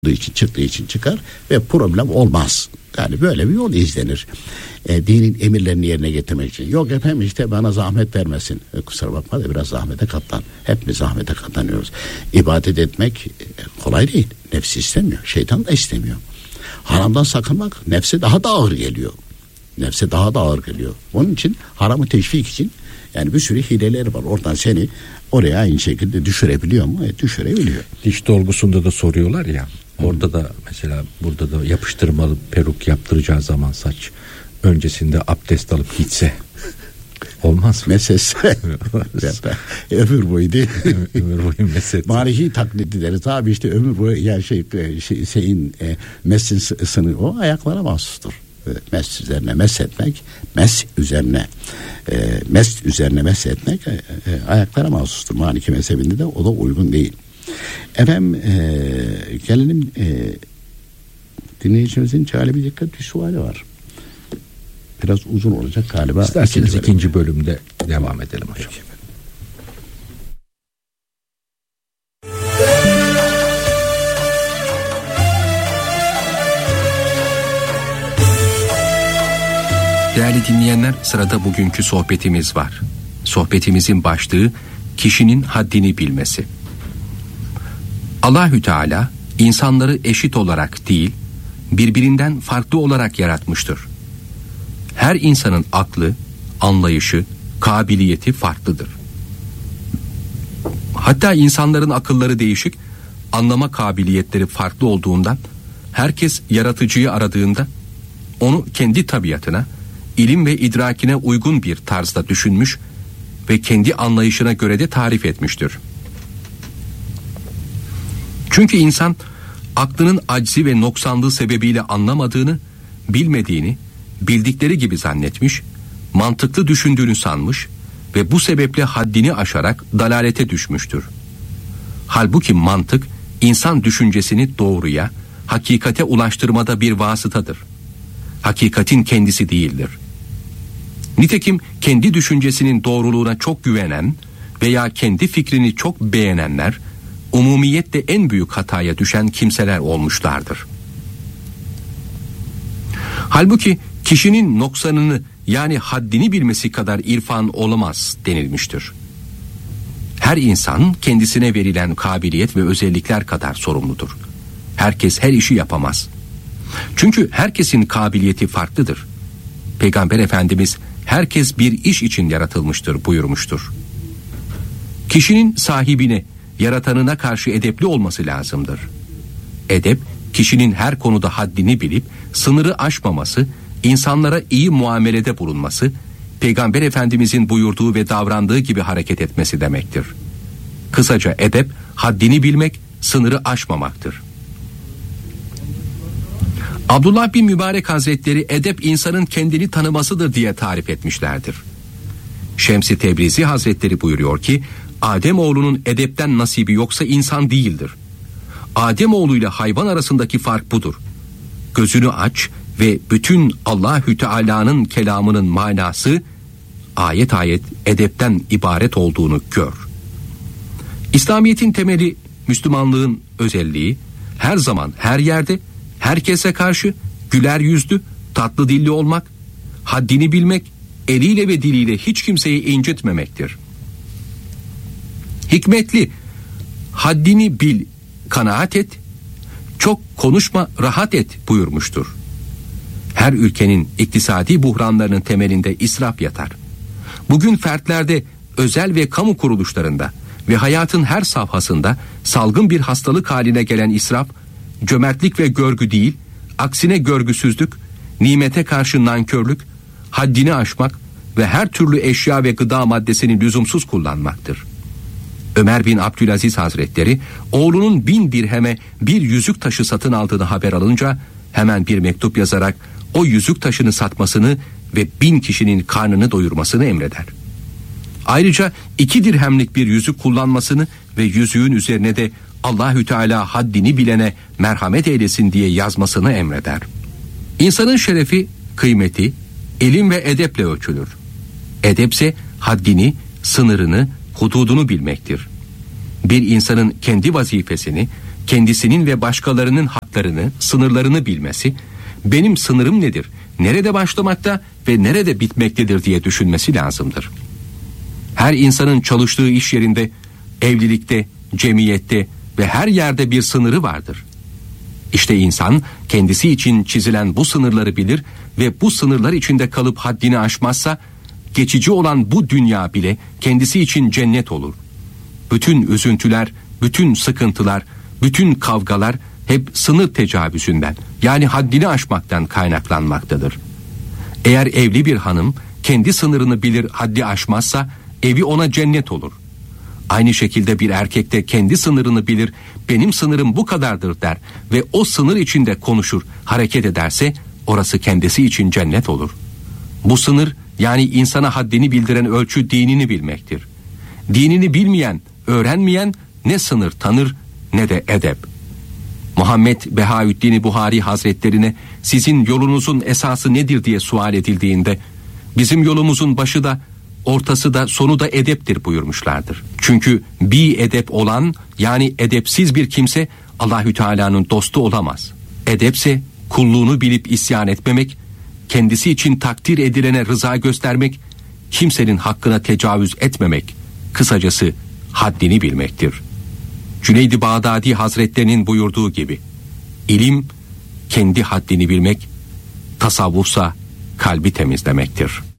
çıktığı için çıkar ve problem olmaz. Yani böyle bir yol izlenir. Dinin emirlerini yerine getirmek için. Yok efendim işte bana zahmet vermesin. Kusura bakma da biraz zahmete katlan. Hepimiz zahmete katlanıyoruz. İbadet etmek kolay değil. Nefsi istemiyor. Şeytan da istemiyor. Haramdan sakınmak nefse daha da ağır geliyor. Nefse daha da ağır geliyor. Onun için haramı teşvik için yani bir sürü hileler var. Oradan seni oraya aynı şekilde düşürebiliyor mu? Düşürebiliyor. Diş dolgusunda da soruyorlar ya. Orada da mesela burada da yapıştırmalı peruk yaptıracağı zaman saç öncesinde abdest alıp gitse olmaz mı? Meselesi. Ömür boyu değil. Ömür boyu meselesi. Maliki taklit ederiz abi işte ömür boyu yani şeyin mesin sınırı o ayaklara mahsustur. Mes üzerine meshetmek, mes üzerine meshetmek ayaklara mahsustur. Maliki mezhebinde de o da uygun değil. Efendim gelelim dinleyicimizin bir dikkat bir suali var. Biraz uzun olacak galiba. İsterseniz ikinci bölümde devam edelim hocam. Peki. Değerli dinleyenler, sırada bugünkü sohbetimiz var. Sohbetimizin başlığı kişinin haddini bilmesi. Allahü Teala insanları eşit olarak değil, birbirinden farklı olarak yaratmıştır. Her insanın aklı, anlayışı, kabiliyeti farklıdır. Hatta insanların akılları değişik, anlama kabiliyetleri farklı olduğundan herkes yaratıcıyı aradığında onu kendi tabiatına, ilim ve idrakine uygun bir tarzda düşünmüş ve kendi anlayışına göre de tarif etmiştir. Çünkü insan aklının aczi ve noksanlığı sebebiyle anlamadığını, bilmediğini, bildikleri gibi zannetmiş, mantıklı düşündüğünü sanmış ve bu sebeple haddini aşarak dalalete düşmüştür. Halbuki mantık, insan düşüncesini doğruya, hakikate ulaştırmada bir vasıtadır. Hakikatin kendisi değildir. Nitekim kendi düşüncesinin doğruluğuna çok güvenen veya kendi fikrini çok beğenenler, umumiyetle en büyük hataya düşen kimseler olmuşlardır. Halbuki kişinin noksanını yani haddini bilmesi kadar irfan olamaz denilmiştir. Her insan kendisine verilen kabiliyet ve özellikler kadar sorumludur. Herkes her işi yapamaz. Çünkü herkesin kabiliyeti farklıdır. Peygamber Efendimiz herkes bir iş için yaratılmıştır buyurmuştur. Kişinin sahibine, yaratanına karşı edepli olması lazımdır. Edep, kişinin her konuda haddini bilip sınırı aşmaması, insanlara iyi muamelede bulunması, Peygamber Efendimizin buyurduğu ve davrandığı gibi hareket etmesi demektir. Kısaca edep, haddini bilmek, sınırı aşmamaktır. Abdullah bin Mübarek Hazretleri edep insanın kendini tanımasıdır diye tarif etmişlerdir. Şems-i Tebrizi Hazretleri buyuruyor ki, Ademoğlunun edepten nasibi yoksa insan değildir. Ademoğlu ile hayvan arasındaki fark budur. Gözünü aç ve bütün Allahü Teala'nın kelamının manası ayet ayet edepten ibaret olduğunu gör. İslamiyet'in temeli, Müslümanlığın özelliği, her zaman her yerde herkese karşı güler yüzlü, tatlı dilli olmak, haddini bilmek, eliyle ve diliyle hiç kimseyi incitmemektir. Hikmetli, haddini bil, kanaat et, çok konuşma, rahat et buyurmuştur. Her ülkenin iktisadi buhranlarının temelinde israf yatar. Bugün fertlerde, özel ve kamu kuruluşlarında ve hayatın her safhasında salgın bir hastalık haline gelen israf, cömertlik ve görgü değil, aksine görgüsüzlük, nimete karşı nankörlük, haddini aşmak ve her türlü eşya ve gıda maddesini lüzumsuz kullanmaktır. Ömer bin Abdülaziz Hazretleri, oğlunun 1000 dirheme bir yüzük taşı satın aldığını haber alınca, hemen bir mektup yazarak o yüzük taşını satmasını ve 1000 kişinin karnını doyurmasını emreder. Ayrıca 2 dirhemlik bir yüzük kullanmasını ve yüzüğün üzerine de Allahü Teala haddini bilene merhamet eylesin diye yazmasını emreder. İnsanın şerefi, kıymeti, ilim ve edeple ölçülür. Edepse haddini, sınırını, hududunu bilmektir. Bir insanın kendi vazifesini, kendisinin ve başkalarının haklarını, sınırlarını bilmesi, benim sınırım nedir, nerede başlamakta ve nerede bitmektedir diye düşünmesi lazımdır. Her insanın çalıştığı iş yerinde, evlilikte, cemiyette ve her yerde bir sınırı vardır. İşte insan kendisi için çizilen bu sınırları bilir ve bu sınırlar içinde kalıp haddini aşmazsa, geçici olan bu dünya bile kendisi için cennet olur. Bütün üzüntüler, bütün sıkıntılar, bütün kavgalar hep sınır tecavüzünden, yani haddini aşmaktan kaynaklanmaktadır. Eğer evli bir hanım kendi sınırını bilir, haddi aşmazsa evi ona cennet olur. Aynı şekilde bir erkek de kendi sınırını bilir, benim sınırım bu kadardır der ve o sınır içinde konuşur, hareket ederse orası kendisi için cennet olur. Bu sınır, yani insana haddini bildiren ölçü dinini bilmektir. Dinini bilmeyen, öğrenmeyen ne sınır tanır ne de edep. Muhammed Behaüddin Buhari Hazretlerine sizin yolunuzun esası nedir diye sual edildiğinde, bizim yolumuzun başı da, ortası da, sonu da edeptir buyurmuşlardır. Çünkü bir edep olan, yani edepsiz bir kimse Allahü Teala'nın dostu olamaz. Edepse kulluğunu bilip isyan etmemek, kendisi için takdir edilene rıza göstermek, kimsenin hakkına tecavüz etmemek, kısacası haddini bilmektir. Cüneyd-i Bağdadi Hazretlerinin buyurduğu gibi, ilim kendi haddini bilmek, tasavvufsa kalbi temizlemektir.